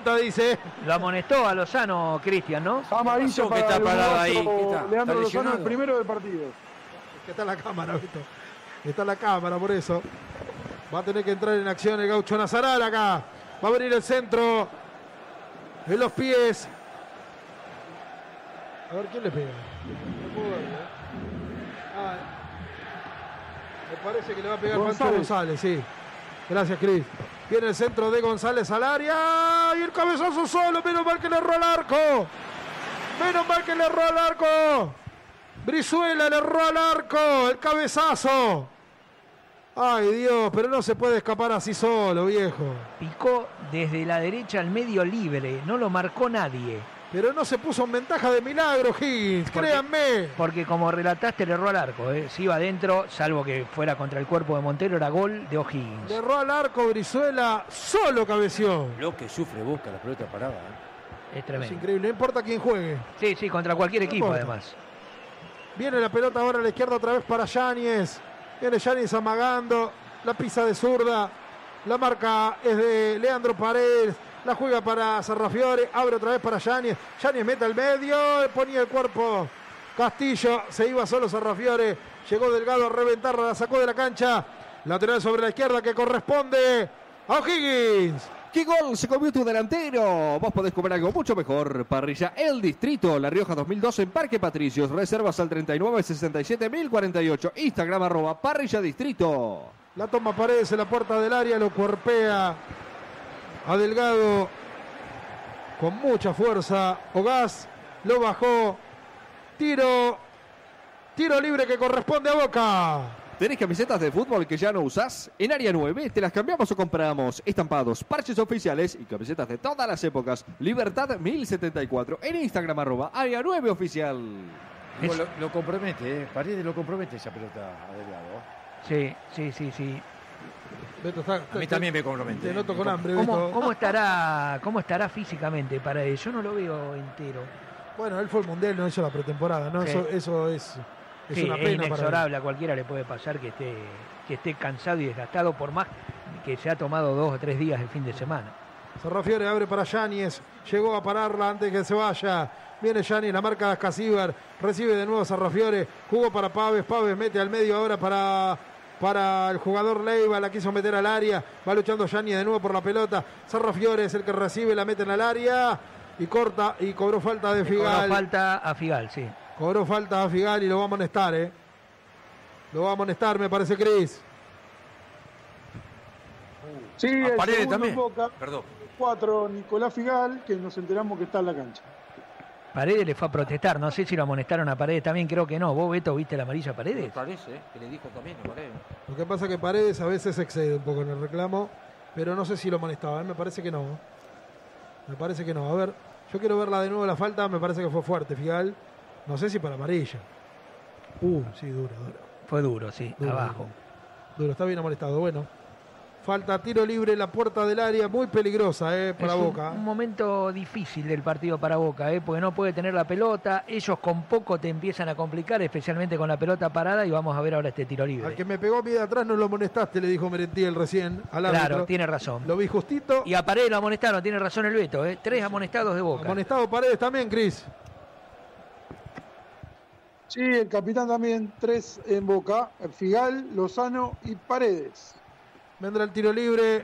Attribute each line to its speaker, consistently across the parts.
Speaker 1: Dice.
Speaker 2: Lo amonestó a Lozano, Cristian, ¿no?
Speaker 3: Amarilla para
Speaker 4: está parado ahí.
Speaker 3: Leandro
Speaker 4: ¿Está
Speaker 3: Lozano, el
Speaker 4: lesionado?
Speaker 3: primero del partido.
Speaker 1: Que está en la cámara, Beto. Está en la cámara, por eso. Va a tener que entrar en acción el Gaucho Nazaral acá. Va a venir el centro. En los pies. A ver, ¿quién le pega? No puedo verlo, me parece que le va a pegar Pancho González, sí. Gracias, Cris. Viene el centro de González al área. Y el cabezazo solo. Menos mal que le erró al arco. Menos mal que le erró al arco. Brizuela le erró al arco. El cabezazo. Ay, Dios, pero no se puede escapar así solo, viejo.
Speaker 2: Picó desde la derecha al medio libre. No lo marcó nadie.
Speaker 1: Pero no se puso en ventaja de milagro, Higgins, créanme.
Speaker 2: Porque como relataste, le erró al arco. Si iba adentro, salvo que fuera contra el cuerpo de Montero, era gol de O'Higgins.
Speaker 1: Le erró al arco, Brizuela, solo cabeció.
Speaker 4: Lo que sufre Boca la pelota parada.
Speaker 2: Es tremendo.
Speaker 1: Es increíble, no importa quién juegue.
Speaker 2: Sí, sí, contra cualquier equipo,
Speaker 1: importa.
Speaker 2: además.
Speaker 1: Viene la pelota ahora a la izquierda otra vez para Yáñez. Viene Yáñez amagando. La pisa de zurda. La marca es de Leandro Paredes. La juega para Sarrafiore. Abre otra vez para Yáñez. Yáñez mete al medio. Ponía el cuerpo Castillo. Se iba solo Sarrafiore. Llegó Delgado a reventarla. La sacó de la cancha. Lateral sobre la izquierda que corresponde a O'Higgins.
Speaker 5: ¡Qué gol se comió tu delantero! Vos podés comer algo mucho mejor. Parrilla El Distrito, La Rioja 2012 en Parque Patricios. Reservas al 3967-1048. Instagram @Parrilla Distrito.
Speaker 1: La toma Paredes en la puerta del área. Lo cuerpea a Delgado con mucha fuerza. Ogaz lo bajó. Tiro libre que corresponde a Boca.
Speaker 5: ¿Tenés camisetas de fútbol que ya no usás? En Área 9 te las cambiamos o compramos. Estampados, parches oficiales y camisetas de todas las épocas. Libertad 1074. En Instagram @Área 9 Oficial.
Speaker 4: Lo compromete, Paredes lo compromete esa pelota a Delgado.
Speaker 2: Sí.
Speaker 1: Beto,
Speaker 4: A mí también me compromete.
Speaker 1: Te noto con hambre, Beto.
Speaker 2: ¿Cómo estará físicamente para él? Yo no lo veo entero.
Speaker 1: Bueno, él fue al Mundial, no hizo la pretemporada, ¿no?
Speaker 2: Sí.
Speaker 1: Eso es
Speaker 2: Sí,
Speaker 1: una
Speaker 2: es
Speaker 1: pena para él.
Speaker 2: inexorable, a cualquiera le puede pasar que esté cansado y desgastado, por más que se ha tomado 2 o 3 días el fin de semana.
Speaker 1: Sarrafiore abre para Yáñez, llegó a pararla antes que se vaya. Viene Yáñez, la marca de Ascasíbar, recibe de nuevo Sarrafiore, jugó para Paves mete al medio ahora para el jugador Leiva, la quiso meter al área, va luchando Yáñez de nuevo por la pelota. Sarrafiore es el que recibe, la mete en el área y corta y cobró falta de Figal.
Speaker 2: Cobró falta a Figal, sí.
Speaker 1: Cobró falta a Figal y lo va a amonestar, Lo va a amonestar, me parece, Cris.
Speaker 3: Sí,
Speaker 4: A
Speaker 3: el
Speaker 4: Paredes
Speaker 3: segundo
Speaker 4: también.
Speaker 3: en Boca.
Speaker 4: Perdón.
Speaker 3: 4, Nicolás Figal, que nos enteramos que está en la cancha.
Speaker 2: Paredes le fue a protestar, no sé si lo amonestaron a Paredes también, creo que no. ¿Vos, Beto, viste la amarilla a
Speaker 4: Me
Speaker 2: Paredes?
Speaker 4: parece que le dijo también a Paredes.
Speaker 1: Lo que pasa es que Paredes a veces excede un poco en el reclamo, pero no sé si lo amonestaba, me parece que no. Me parece que no. A ver, yo quiero verla de nuevo la falta, me parece que fue fuerte, Figal. No sé si para amarilla. Sí, duro.
Speaker 2: Fue duro, sí,
Speaker 1: Duro,
Speaker 2: abajo.
Speaker 1: Duro, está bien amonestado, bueno. Falta, tiro libre en la puerta del área, muy peligrosa para
Speaker 2: Es
Speaker 1: Boca.
Speaker 2: un momento difícil del partido para Boca, porque no puede tener la pelota, ellos con poco te empiezan a complicar, especialmente con la pelota parada, y vamos a ver ahora este tiro libre.
Speaker 1: Al que me pegó a mí de atrás no lo amonestaste, le dijo Merentiel recién al árbitro.
Speaker 2: Claro, tiene razón.
Speaker 1: Lo vi justito.
Speaker 2: Y a Paredes lo amonestaron, tiene razón el Beto, 3 amonestados de Boca.
Speaker 1: Amonestado Paredes también, Cris.
Speaker 3: Sí, el capitán también, 3 en Boca, Figal, Lozano y Paredes.
Speaker 1: Vendrá el tiro libre.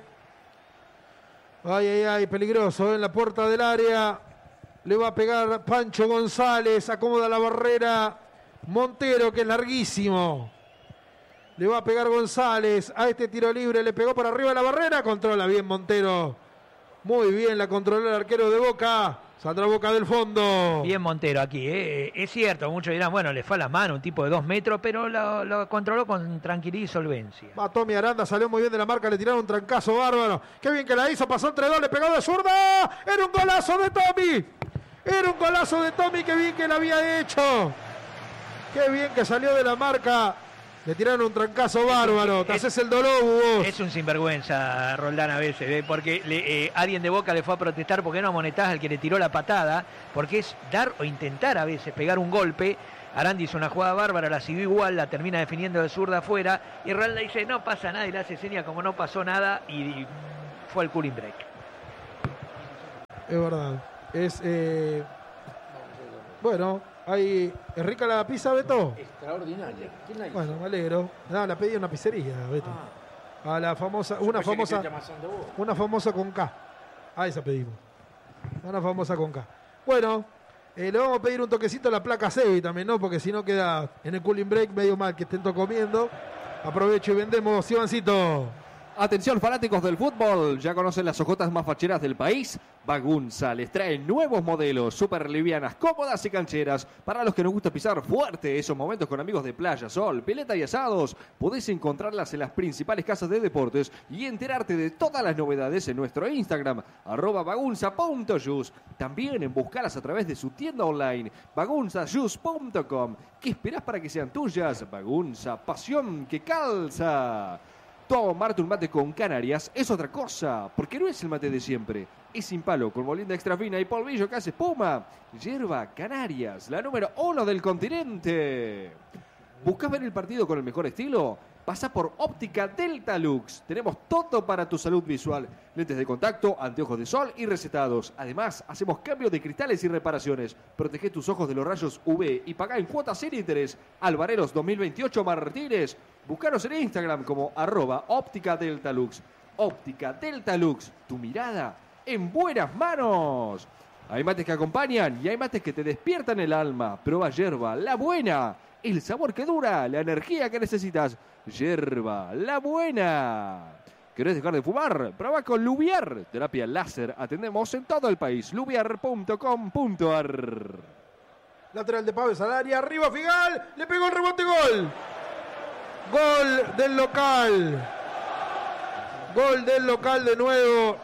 Speaker 1: Ay, peligroso en la puerta del área. Le va a pegar Pancho González. Acomoda la barrera. Montero, que es larguísimo. Le va a pegar González a este tiro libre. Le pegó por arriba de la barrera. Controla bien Montero. Muy bien la controló el arquero de Boca. Saldrá Boca del fondo.
Speaker 2: Bien Montero aquí, es cierto, muchos dirán, bueno, le fue a la mano, un tipo de 2 metros, pero lo controló con tranquilidad y solvencia.
Speaker 1: Va Tommy Aranda, salió muy bien de la marca, le tiraron un trancazo bárbaro. Qué bien que la hizo, pasó entre dos, le pegó de zurda. Era un golazo de Tommy. Era un golazo de Tommy, qué bien que la había hecho. Qué bien que salió de la marca. Le tiraron un trancazo bárbaro. Te haces el dolor, vos.
Speaker 2: Es un sinvergüenza, Roldán, a veces, porque alguien de Boca le fue a protestar porque no amonestás al que le tiró la patada, porque es dar o intentar a veces pegar un golpe. Aranda hizo una jugada bárbara, la siguió igual, la termina definiendo de zurda afuera, y Rolda dice, no pasa nada, y le hace seña como no pasó nada, y fue al cooling break.
Speaker 1: Es verdad. Bueno, ahí. ¿Es rica la pizza, Beto?
Speaker 4: Extraordinaria. ¿Quién la hizo?
Speaker 1: Bueno, me alegro. No, la pedí en una pizzería, Beto. A la famosa, una famosa con K. A esa pedimos. Una famosa con K. Bueno, le vamos a pedir un toquecito a la placa Sebi también, ¿no? Porque si no queda en el cooling break medio mal que estén comiendo. Aprovecho y vendemos, Ivancito.
Speaker 5: Atención fanáticos del fútbol, ya conocen las ojotas más facheras del país. Bagunza les trae nuevos modelos, súper livianas, cómodas y cancheras. Para los que nos gusta pisar fuerte esos momentos con amigos de playa, sol, pileta y asados, podés encontrarlas en las principales casas de deportes y enterarte de todas las novedades en nuestro Instagram, @bagunza.shoes. También buscarlas a través de su tienda online, bagunzashoes.com. ¿Qué esperás para que sean tuyas? Bagunza, pasión que calza. Tomarte un mate con Canarias es otra cosa, porque no es el mate de siempre. Es sin palo, con molinda extra fina y polvillo que hace espuma. Yerba Canarias, la número 1 del continente. ¿Buscas ver el partido con el mejor estilo? Pasa por Óptica Delta Lux. Tenemos todo para tu salud visual. Lentes de contacto, anteojos de sol y recetados. Además, hacemos cambio de cristales y reparaciones. Protege tus ojos de los rayos UV y pagá en cuotas sin interés. Alvareros 2028 Martínez. Búscanos en Instagram como @Óptica Delta Lux. Óptica Delta Lux, tu mirada en buenas manos. Hay mates que acompañan y hay mates que te despiertan el alma. Prueba Yerba, la buena. El sabor que dura, la energía que necesitas. Yerba, la buena. ¿Querés dejar de fumar? Prueba con Lubiar. Terapia láser. Atendemos en todo el país. lubiar.com.ar.
Speaker 1: Lateral de Pávez al área. Arriba Figal. Le pegó el rebote. Gol. Gol del local. Gol del local de nuevo.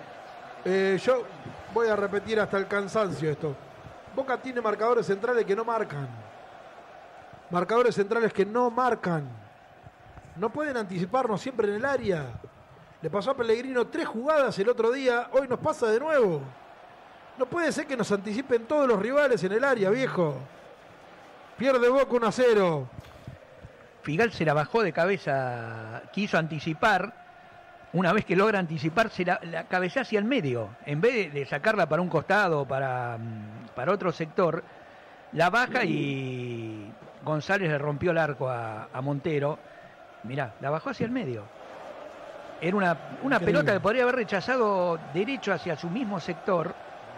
Speaker 1: Yo voy a repetir hasta el cansancio esto. Boca tiene marcadores centrales que no marcan. Marcadores centrales que no marcan. No pueden anticiparnos siempre en el área. Le pasó a Pellegrino 3 jugadas el otro día. Hoy nos pasa de nuevo. No puede ser que nos anticipen todos los rivales en el área, viejo. Pierde Boca 1-0.
Speaker 2: Figal se la bajó de cabeza. Quiso anticipar. Una vez que logra anticiparse, la cabeza hacia el medio. En vez de sacarla para un costado, para otro sector, la baja y González le rompió el arco a Montero. Mirá, la bajó hacia el medio. Era una pelota que podría haber rechazado derecho hacia su mismo sector.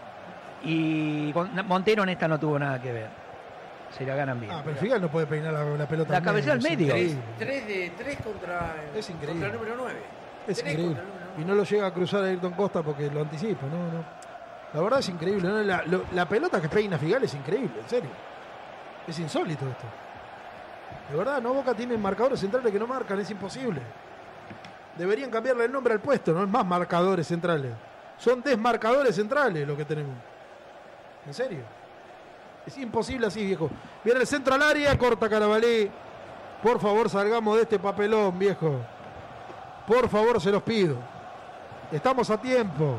Speaker 2: Y Montero en esta no tuvo nada que ver. Se la ganan bien.
Speaker 1: Pero Figal no puede peinar la pelota.
Speaker 2: La cabeza al medio.
Speaker 4: 3 contra el número 9.
Speaker 1: Es increíble. Y no lo llega a cruzar a Ayrton Costa porque lo anticipa. No. La verdad es increíble, ¿no? La pelota que peina Figal es increíble, en serio. Es insólito esto. De verdad, no, Boca tiene marcadores centrales que no marcan, es imposible. Deberían cambiarle el nombre al puesto, no es más marcadores centrales. Son desmarcadores centrales lo que tenemos. En serio. Es imposible así, viejo. Viene el centro al área, corta Carabalí. Por favor, salgamos de este papelón, viejo. Por favor, se los pido. Estamos a tiempo.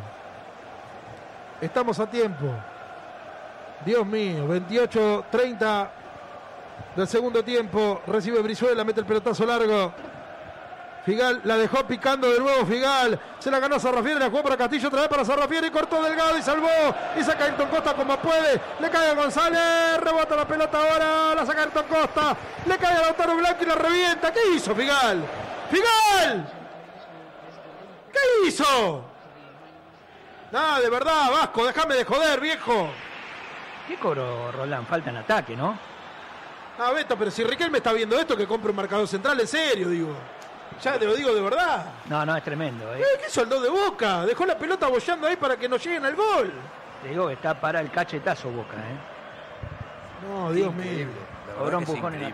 Speaker 1: Estamos a tiempo. Dios mío, 28-30 del segundo tiempo. Recibe Brizuela, mete el pelotazo largo. Figal la dejó picando de nuevo. Figal se la ganó a Sarrafieri, la jugó para Castillo, otra vez para Sarrafieri, cortó Delgado y salvó. Y saca Ayrton Costa como puede. Le cae a González, rebota la pelota ahora. La saca Ayrton Costa. Le cae a Lautaro Blanco y la revienta. ¿Qué hizo Figal? ¡Figal! ¿Qué hizo? Nada, de verdad, Vasco, déjame de joder, viejo.
Speaker 2: ¿Qué cobró Roland? Falta en ataque, ¿no?
Speaker 1: Ah, Beto, pero si Riquelme está viendo esto, que compre un marcador central, en serio, digo. Ya te lo digo de verdad.
Speaker 2: No, es tremendo.
Speaker 1: ¿Qué soldó de Boca? Dejó la pelota bollando ahí para que no lleguen al gol.
Speaker 2: Te digo que está para el cachetazo Boca,
Speaker 1: No, Dios mío.
Speaker 2: Cobró un empujón en la...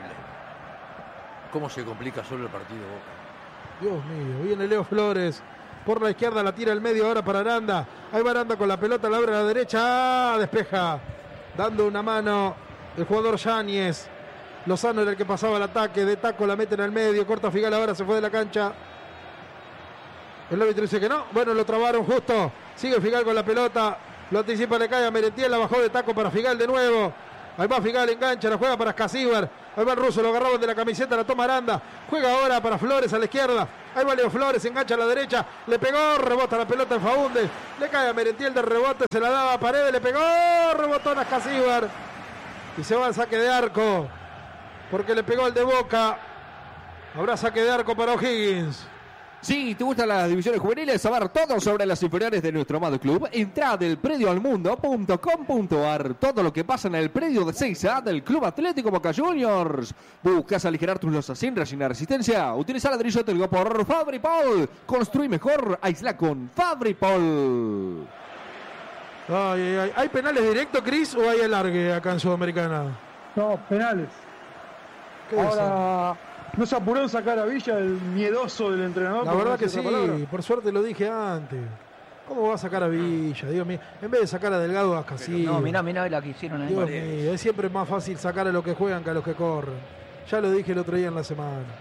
Speaker 4: ¿Cómo se complica solo el partido Boca?
Speaker 1: Dios mío, viene Leo Flores. Por la izquierda la tira al medio ahora para Aranda. Ahí va Aranda con la pelota, la abre a la derecha. Despeja. Dando una mano el jugador Yáñez. Lozano era el que pasaba el ataque. De taco la meten al medio. Corta Figal ahora, se fue de la cancha. El árbitro dice que no. Bueno, lo trabaron justo. Sigue Figal con la pelota. Lo anticipa, le cae a Merentiel. La bajó de taco para Figal de nuevo. Ahí va Figal, engancha, la juega para Scasíbar. Ahí va el ruso, lo agarraban de la camiseta, la toma Aranda. Juega ahora para Flores a la izquierda. Ahí va Leo Flores, engancha a la derecha. Le pegó, rebota la pelota en Faúndez. Le cae a Merentiel de rebote, se la daba a Paredes. Le pegó, rebotó a Scasíbar. Y se va al saque de arco. Porque le pegó al de Boca. Habrá saque de arco para O'Higgins.
Speaker 5: Si te gustan las divisiones juveniles, saber todo sobre las inferiores de nuestro amado club, entra del predioalmundo.com.ar. Todo lo que pasa en el predio de Seiza del Club Atlético Boca Juniors. ¿Buscas aligerar tus losas sin resignar resistencia? Utiliza ladrillo telgo por Fabri-Pol. Construí mejor, aísla con Fabri-Pol.
Speaker 1: ¿Hay penales directos, Cris, o hay alargue acá en Sudamericana?
Speaker 3: No, penales.
Speaker 1: ¿Qué
Speaker 3: Ahora no se apuró en sacar a Villa, el miedoso del entrenador.
Speaker 1: La verdad que sí, por suerte lo dije antes. ¿Cómo va a sacar a Villa? Dios mío, en vez de sacar a Delgado a Casillas.
Speaker 2: No, mirá la que hicieron ahí.
Speaker 1: Dios mío, es siempre más fácil sacar a los que juegan que a los que corren. Ya lo dije el otro día en la semana.